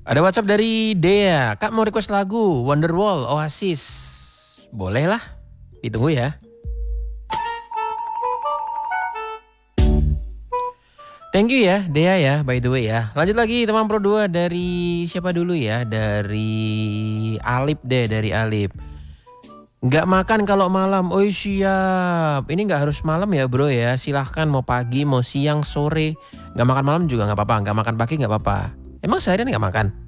Ada WhatsApp dari Dea. Kak mau request lagu Wonderwall Oasis. Boleh lah. Ditunggu ya. Thank you ya Dea ya, by the way ya. Lanjut lagi teman Pro 2 dari siapa dulu ya? Dari Alip deh, dari Alip. Nggak makan kalau malam. Oh siap. Ini nggak harus malam ya bro ya. Silahkan mau pagi, mau siang, sore. Nggak makan malam juga nggak apa-apa. Nggak makan pagi nggak apa-apa. Emang seharian nggak makan?